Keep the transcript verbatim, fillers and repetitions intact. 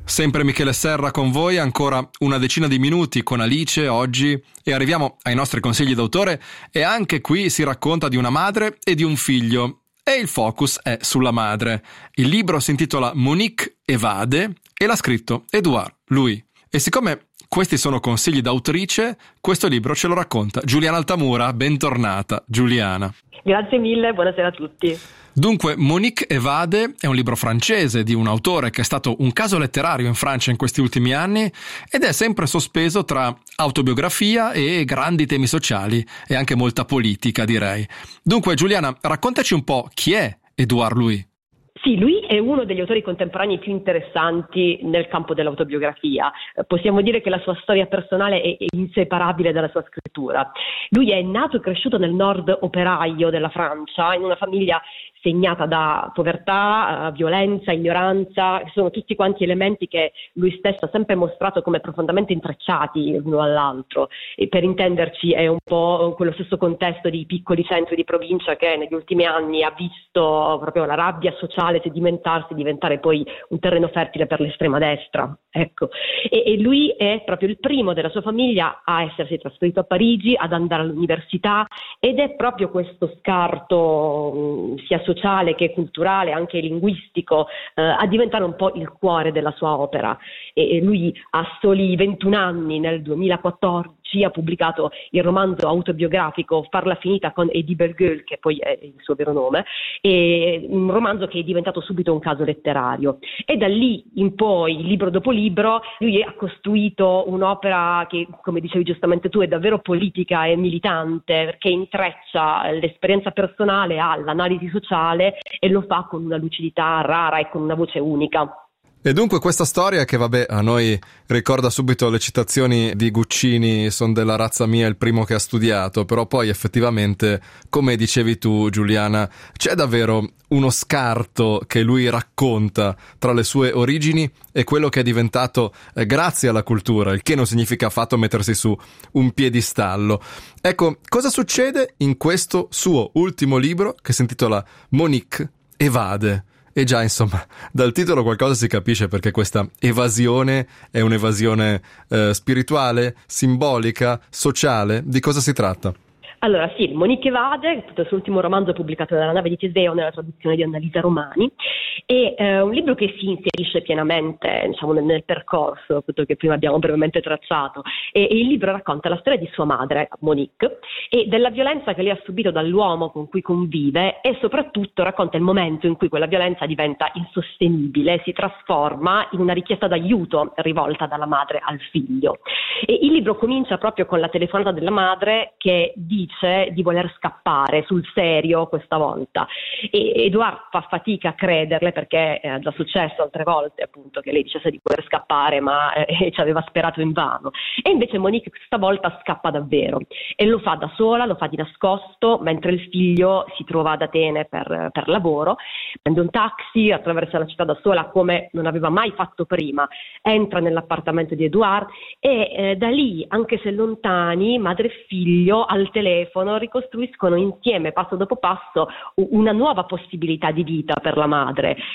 Sempre Michele Serra con voi, ancora una decina di minuti con Alice oggi e arriviamo ai nostri consigli d'autore e anche qui si racconta di una madre e di un figlio e il focus è sulla madre. Il libro si intitola Monique evade e l'ha scritto Edouard Louis. E siccome questi sono consigli d'autrice, questo libro ce lo racconta Giuliana Altamura. Bentornata Giuliana. Grazie mille, buonasera a tutti. Dunque, Monique evade è un libro francese di un autore che è stato un caso letterario in Francia in questi ultimi anni ed è sempre sospeso tra autobiografia e grandi temi sociali e anche molta politica, direi. Dunque, Giuliana, raccontaci un po' chi è Edouard Louis. Sì, lui è uno degli autori contemporanei più interessanti nel campo dell'autobiografia. Possiamo dire che la sua storia personale è inseparabile dalla sua scrittura. Lui è nato e cresciuto nel nord operaio della Francia, in una famiglia segnata da povertà, violenza, ignoranza, sono tutti quanti elementi che lui stesso ha sempre mostrato come profondamente intrecciati l'uno all'altro. E per intenderci è un po' quello stesso contesto di piccoli centri di provincia che negli ultimi anni ha visto proprio la rabbia sociale sedimentarsi, diventare poi un terreno fertile per l'estrema destra. Ecco. E, e lui è proprio il primo della sua famiglia a essersi trasferito a Parigi, ad andare all'università, ed è proprio questo scarto mh, sia sociale che culturale, anche linguistico, eh, a diventare un po' il cuore della sua opera. E, e lui a soli ventuno anni, nel duemilaquattordici, ha pubblicato il romanzo autobiografico Farla finita con Eddie Bergueul, che poi è il suo vero nome, e un romanzo che è diventato subito un caso letterario. E da lì in poi, libro dopo libro, lui ha costruito un'opera che, come dicevi giustamente tu, è davvero politica e militante, perché intreccia l'esperienza personale all'analisi sociale e lo fa con una lucidità rara e con una voce unica. E dunque questa storia che vabbè a noi ricorda subito le citazioni di Guccini, son della razza mia il primo che ha studiato, però poi effettivamente, come dicevi tu Giuliana, c'è davvero uno scarto che lui racconta tra le sue origini e quello che è diventato eh, grazie alla cultura, il che non significa affatto mettersi su un piedistallo. Ecco, cosa succede in questo suo ultimo libro che si intitola Monique evade? E già, insomma, dal titolo qualcosa si capisce, perché questa evasione è un'evasione eh, spirituale, simbolica, sociale. Di cosa si tratta? Allora sì, Monique evade, il suo ultimo romanzo pubblicato dalla Nave di Teseo nella traduzione di Annalisa Romani, è eh, un libro che si inserisce pienamente, diciamo, nel, nel percorso appunto, che prima abbiamo brevemente tracciato, e, e il libro racconta la storia di sua madre, Monique, e della violenza che lei ha subito dall'uomo con cui convive, e soprattutto racconta il momento in cui quella violenza diventa insostenibile, si trasforma in una richiesta d'aiuto rivolta dalla madre al figlio. E il libro comincia proprio con la telefonata della madre che dice di voler scappare sul serio questa volta, e Edouard fa fatica a crederle, perché è già successo altre volte appunto che lei dicesse di voler scappare, ma eh, ci aveva sperato invano, e invece Monique questa volta scappa davvero e lo fa da sola, lo fa di nascosto mentre il figlio si trova ad Atene per, per lavoro, prende un taxi, attraversa la città da sola come non aveva mai fatto prima, entra nell'appartamento di Edouard e eh, da lì, anche se lontani, madre e figlio al telefono ricostruiscono insieme passo dopo passo una nuova possibilità di vita per la madre,